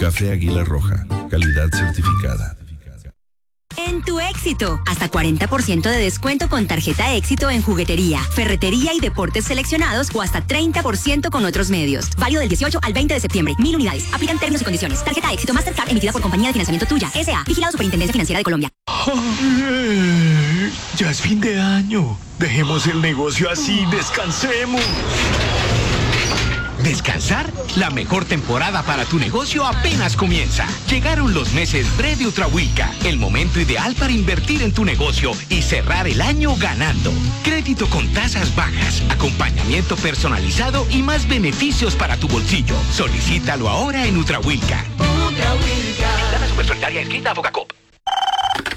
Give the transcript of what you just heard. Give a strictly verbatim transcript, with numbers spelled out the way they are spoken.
Café Águila Roja, calidad certificada. En tu Éxito, hasta cuarenta por ciento de descuento con tarjeta Éxito en juguetería, ferretería y deportes seleccionados o hasta treinta por ciento con otros medios. Válido del dieciocho al veinte de septiembre. Mil unidades. Aplican términos y condiciones. Tarjeta Éxito Mastercard emitida por Compañía de Financiamiento Tuya, S A. Vigilado Superintendencia Financiera de Colombia. Ay, ya es fin de año. Dejemos el negocio así, descansemos. ¿Descansar? La mejor temporada para tu negocio apenas comienza. Llegaron los meses Bre de Ultrahuilca, el momento ideal para invertir en tu negocio y cerrar el año ganando. Crédito con tasas bajas, acompañamiento personalizado y más beneficios para tu bolsillo. Solicítalo ahora en Ultrahuilca. Ultrahuilca. Entidad Supersolidaria inscrita a Focacop.